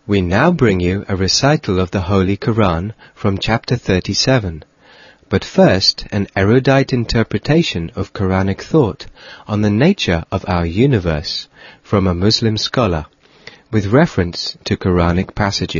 We now bring you a recital of the Holy Quran from chapter 37, but first an erudite interpretation of Quranic thought on the nature of our universe from a Muslim scholar, with reference to Quranic passages.